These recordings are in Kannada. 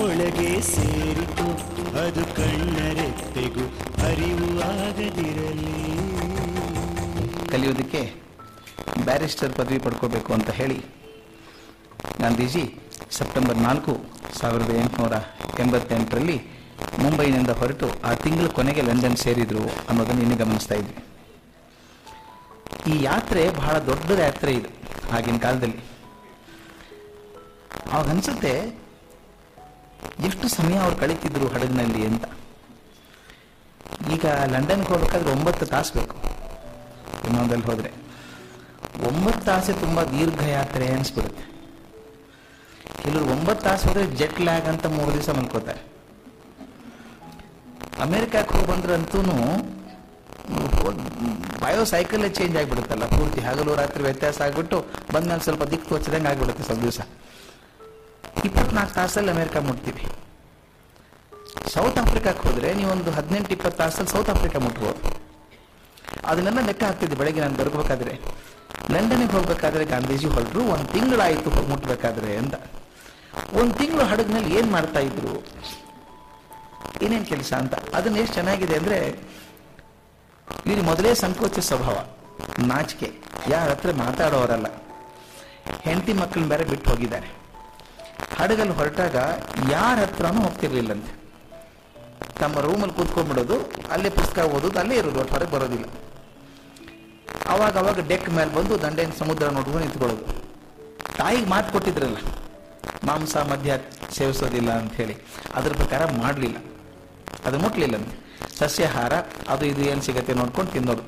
ಒಳಗೆ ಸೇರಿತು ಅದು ಕಣ್ಣರೆತ್ತೆಗೂ ಅರಿವು ಆಗದಿರಲಿ. ಕಲಿಯೋದಕ್ಕೆ ಬ್ಯಾರಿಸ್ಟರ್ ಪದವಿ ಪಡ್ಕೋಬೇಕು ಅಂತ ಹೇಳಿ ಗಾಂಧೀಜಿ ಸೆಪ್ಟೆಂಬರ್ 4, 1888ರಲ್ಲಿ ಮುಂಬೈನಿಂದ ಹೊರಟು ಆ ತಿಂಗಳ ಕೊನೆಗೆ ಲಂಡನ್ ಸೇರಿದ್ರು ಅನ್ನೋದನ್ನು ಇನ್ನೂ ಗಮನಿಸ್ತಾ ಇದ್ವಿ. ಈ ಯಾತ್ರೆ ಬಹಳ ದೊಡ್ಡದ ಯಾತ್ರೆ ಇದು ಆಗಿನ ಕಾಲದಲ್ಲಿ. ಅವಾಗ ಅನ್ಸುತ್ತೆ ಎಷ್ಟು ಸಮಯ ಅವ್ರು ಕಳೀತಿದ್ರು ಹಡಗಿನಲ್ಲಿ ಅಂತ. ಈಗ ಲಂಡನ್ಗೆ ಹೋಗ್ಬೇಕಾದ್ರೆ 9 ತಾಸು ಬೇಕು. ವಿಮಾನದಲ್ಲಿ ಹೋದ್ರೆ 9 ತಾಸೆ ತುಂಬಾ ದೀರ್ಘ ಯಾತ್ರೆ ಅನ್ಸ್ಬಿಡುತ್ತೆ. ಕೆಲವರು 9 ತಾಸು ಹೋದ್ರೆ ಜೆಟ್ ಲ್ಯಾಗ್ ಅಂತ 3 ದಿವಸ ಮಲ್ಕೋತಾರೆ. ಅಮೆರಿಕಕ್ಕೆ ಹೋಗಿ ಬಂದ್ರಂತೂ ಬಯೋಸೈಕಲ್ಲೇ ಚೇಂಜ್ ಆಗಿಬಿಡುತ್ತಲ್ಲ, ಪೂರ್ತಿ ಹಗಲು ರಾತ್ರಿ ವ್ಯತ್ಯಾಸ ಆಗಿಬಿಟ್ಟು ಬಂದ್ಮೇಲೆ ಸ್ವಲ್ಪ ದಿಕ್ಕು ತೋಚಿದಂಗೆ ಆಗಿಬಿಡುತ್ತೆ. ಸ್ವಲ್ಪ ದಿವಸ 24 ತಾಸಲ್ಲಿ ಅಮೆರಿಕ ಮುಟ್ತೀವಿ. ಸೌತ್ ಆಫ್ರಿಕಾಕ್ಕೆ ಹೋದ್ರೆ ನೀವೊಂದು 18-20 ತಾಸಲ್ಲಿ ಸೌತ್ ಆಫ್ರಿಕಾ ಮುಟ್ಬೋದು. ಅದನ್ನೆಲ್ಲ ಲೆಕ್ಕ ಹಾಕ್ತಿದ್ದೆ ಬೆಳಗ್ಗೆ ನಾನು ಬರ್ಬೇಕಾದ್ರೆ. ಲಂಡನ್ಗೆ ಹೋಗ್ಬೇಕಾದ್ರೆ ಗಾಂಧೀಜಿ ಹೊರಟರು, 1 ತಿಂಗಳಾಯಿತು ಮುಟ್ಬೇಕಾದ್ರೆ ಅಂತ. 1 ತಿಂಗಳು ಹಡಗಿನಲ್ಲಿ ಏನ್ ಮಾಡ್ತಾ ಇದ್ರು, ಏನೇನ್ ಕೆಲಸ ಅಂತ. ಅದನ್ನ ಎಷ್ಟು ಚೆನ್ನಾಗಿದೆ ಅಂದ್ರೆ, ಇಲ್ಲಿ ಮೊದಲೇ ಸಂಕೋಚ ಸ್ವಭಾವ, ನಾಚಿಕೆ, ಯಾರ ಹತ್ರ ಮಾತಾಡೋರಲ್ಲ, ಹೆಂಡತಿ ಮಕ್ಕಳನ್ನ ಬೇರೆ ಬಿಟ್ಟು ಹೋಗಿದ್ದಾರೆ. ಹಡಗಲ್ಲಿ ಹೊರಟಾಗ ಯಾರ ಹತ್ರನೂ ಹೋಗ್ತಿರ್ಲಿಲ್ಲಂತೆ. ತಮ್ಮ ರೂಮಲ್ಲಿ ಕೂತ್ಕೊಂಡ್ಬಿಡೋದು, ಅಲ್ಲೇ ಪುಸ್ತಕ ಓದೋದು, ಅಲ್ಲೇ ಇರೋದು, ಒಟ್ಟು ಹೊರಗೆ ಬರೋದಿಲ್ಲ. ಅವಾಗ ಡೆಕ್ ಮೇಲೆ ಬಂದು ದಂಡೆನ ಸಮುದ್ರ ನೋಡ್ಕೊಂಡು ನಿಂತ್ಕೊಳ್ಳೋದು. ತಾಯಿಗೆ ಮಾತು ಕೊಟ್ಟಿದ್ರಲ್ಲ, ಮಾಂಸ ಮದ್ಯ ಸೇವಿಸೋದಿಲ್ಲ ಅಂತ ಹೇಳಿ, ಅದ್ರ ಪ್ರಕಾರ ಮಾಡಲಿಲ್ಲ, ಅದು ಮುಟ್ಲಿಲ್ಲಂತೆ. ಸಸ್ಯಾಹಾರ ಅದು ಇದು ಏನು ಸಿಗತ್ತೆ ನೋಡ್ಕೊಂಡು ತಿನ್ನೋದು.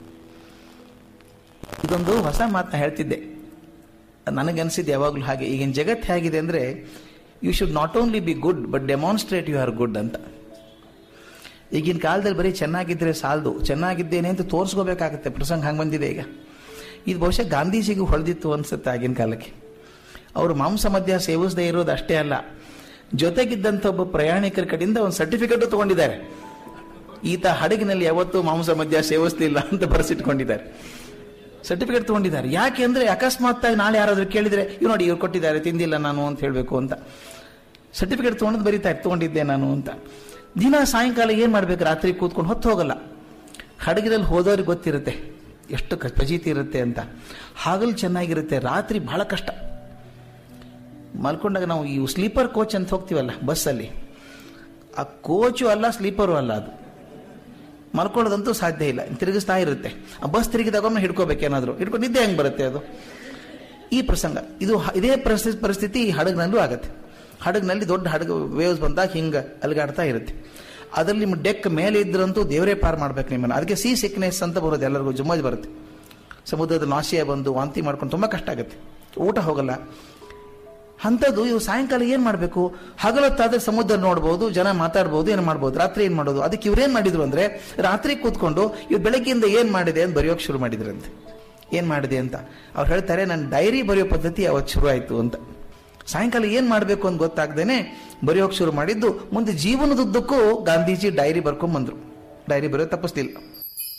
ಇದೊಂದು ಹೊಸ ಮಾತನ್ನ ಹೇಳ್ತಿದ್ದೆ, ನನಗನ್ಸಿದ್ದು ಯಾವಾಗಲೂ ಹಾಗೆ. ಈಗಿನ ಜಗತ್ತು ಹೇಗಿದೆ ಅಂದ್ರೆ, you should not only be good but demonstrate you are good ಅಂತ. ಈಗಿನ ಕಾಲದಲ್ಲಿ ಬರೀ ಚೆನ್ನಾಗಿದ್ರೆ ಸಾಲದು, ಚೆನ್ನಾಗಿದ್ದೇನೆ ಅಂತ ತೋರಿಸ್ಕೋಬೇಕಾಗತ್ತೆ. ಪ್ರಸಂಗ ಹಂಗೆ ಬಂದಿದೆ ಈಗ. ಇದು ಬಹುಶಃ ಗಾಂಧೀಜಿಗೂ ಹೊಳೆದಿತ್ತು ಅನ್ಸುತ್ತೆ ಆಗಿನ ಕಾಲಕ್ಕೆ. ಅವರು ಮಾಂಸ ಮದ್ಯ ಸೇವಿಸದೇ ಇರೋದು ಅಷ್ಟೇ ಅಲ್ಲ, ಜೊತೆಗಿದ್ದಂಥ ಒಬ್ಬ ಪ್ರಯಾಣಿಕರ ಕಡೆಯಿಂದ ಒಂದು ಸರ್ಟಿಫಿಕೇಟ್ ತಗೊಂಡಿದ್ದಾರೆ. ಈತ ಹಡಗಿನಲ್ಲಿ ಯಾವತ್ತೂ ಮಾಂಸ ಮದ್ಯ ಸೇವಿಸಲಿಲ್ಲ ಅಂತ ಬರೆಸಿಟ್ಕೊಂಡಿದ್ದಾರೆ. ಸರ್ಟಿಫಿಕೇಟ್ ತಗೊಂಡಿದ್ದಾರೆ. ಯಾಕೆ ಅಂದ್ರೆ ಅಕಸ್ಮಾತ್ ಆಗಿ ನಾಳೆ ಯಾರಾದ್ರೂ ಕೇಳಿದ್ರೆ, ಇವ್ ನೋಡಿ ಇವ್ರು ಕೊಟ್ಟಿದ್ದಾರೆ, ತಿಂದಿಲ್ಲ ನಾನು ಅಂತ ಹೇಳ್ಬೇಕು ಅಂತ ಸರ್ಟಿಫಿಕೇಟ್ ತಗೊಂಡು ತಗೊಂಡಿದ್ದೆ ನಾನು ಅಂತ. ದಿನ ಸಾಯಂಕಾಲ ಏನ್ ಮಾಡ್ಬೇಕು, ರಾತ್ರಿ ಕೂತ್ಕೊಂಡು ಹೊತ್ತು ಹೋಗಲ್ಲ. ಹಡಗಿನಲ್ಲಿ ಹೋದವ್ರಿಗೆ ಗೊತ್ತಿರುತ್ತೆ ಎಷ್ಟು ಫಜೀತಿ ಇರುತ್ತೆ ಅಂತ. ಹಗಲು ಚೆನ್ನಾಗಿರುತ್ತೆ, ರಾತ್ರಿ ಬಹಳ ಕಷ್ಟ. ಮಲ್ಕೊಂಡಾಗ ನಾವು ಈ ಸ್ಲೀಪರ್ ಕೋಚ್ ಅಂತ ಹೋಗ್ತೀವಲ್ಲ ಬಸ್ಸಲ್ಲಿ, ಆ ಕೋಚು ಅಲ್ಲ ಸ್ಲೀಪರು ಅಲ್ಲ, ಅದು ಮಲ್ಕೊಳ್ಳೋದಂತೂ ಸಾಧ್ಯ ಇಲ್ಲ, ತಿರುಗಿಸ್ತಾ ಇರುತ್ತೆ. ಆ ಬಸ್ ತಿರುಗಿದಾಗ ಹಿಡ್ಕೋಬೇಕೇನಾದ್ರು, ಹಿಡ್ಕೊಂಡು ನಿದ್ದೆ ಹೆಂಗೆ ಬರುತ್ತೆ ಅದು. ಈ ಪ್ರಸಂಗ ಇದೇ ಪರಿಸ್ಥಿತಿ ಹಡಗಿನಲ್ಲೂ ಆಗತ್ತೆ. ಹಡಗಿನಲ್ಲಿ ದೊಡ್ಡ ಹಡಗು ವೇವ್ಸ್ ಬಂದಾಗ ಹಿಂಗ ಅಲ್ಗಾಡ್ತಾ ಇರುತ್ತೆ. ಅದರಲ್ಲಿ ನಿಮ್ಮ ಡೆಕ್ ಮೇಲೆ ಇದ್ರಂತೂ ದೇವರೇ ಪಾರ್ ಮಾಡ್ಬೇಕು ನಿಮ್ಮನ್ನು. ಅದಕ್ಕೆ ಸೀ ಸಿಕ್ನೆಸ್ ಅಂತ ಬರೋದು, ಎಲ್ಲರಿಗೂ ಜುಮ್ಮಜ್ ಬರುತ್ತೆ. ಸಮುದ್ರದ ನಾಶಿಯ ಬಂದು ವಾಂತಿ ಮಾಡ್ಕೊಂಡು ತುಂಬಾ ಕಷ್ಟ ಆಗುತ್ತೆ, ಊಟ ಹೋಗಲ್ಲ. ಅಂಥದ್ದು ಇವು ಸಾಯಂಕಾಲ ಏನ್ ಮಾಡ್ಬೇಕು, ಹಗಲೊತ್ತಾದ್ರೆ ಸಮುದ್ರ ನೋಡ್ಬೋದು, ಜನ ಮಾತಾಡ್ಬೋದು, ಏನು ಮಾಡ್ಬೋದು. ರಾತ್ರಿ ಏನ್ ಮಾಡೋದು, ಅದಕ್ಕೆ ಇವ್ರೇನ್ ಮಾಡಿದ್ರು ಅಂದ್ರೆ, ರಾತ್ರಿ ಕೂತ್ಕೊಂಡು ಇವ್ರು ಬೆಳಗ್ಗೆಯಿಂದ ಏನ್ ಮಾಡಿದೆ ಅಂತ ಬರೆಯೋಕೆ ಶುರು ಮಾಡಿದ್ರಂತೆ. ಏನ್ ಮಾಡಿದೆ ಅಂತ ಅವ್ರು ಹೇಳ್ತಾರೆ, ನನ್ನ ಡೈರಿ ಬರೆಯೋ ಪದ್ಧತಿ ಅವತ್ತು ಶುರು ಆಯ್ತು ಅಂತ. ಸಾಯಂಕಾಲ ಏನ್ ಮಾಡ್ಬೇಕು ಅಂತ ಗೊತ್ತಾಗ್ದೇನೆ ಬರೆಯೋಕೆ ಶುರು ಮಾಡಿದ್ದು. ಮುಂದೆ ಜೀವನದುದ್ದಕ್ಕೂ ಗಾಂಧೀಜಿ ಡೈರಿ ಬರ್ಕೊಂಡ್ ಬಂದ್ರು. ಡೈರಿ ಬರೆಯೋ ತಪ್ಪಿಸ್ಲಿಲ್ಲ.